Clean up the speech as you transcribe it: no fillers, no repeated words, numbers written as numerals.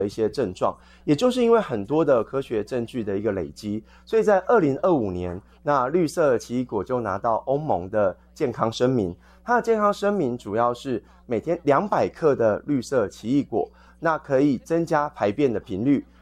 一些症状，也就是因为很多的科学证据的一个累积，所以在2025年，那绿色奇异果就拿到欧盟的健康声明。它的健康声明主要是每天200克的绿色奇异果，那可以增加排便的频率，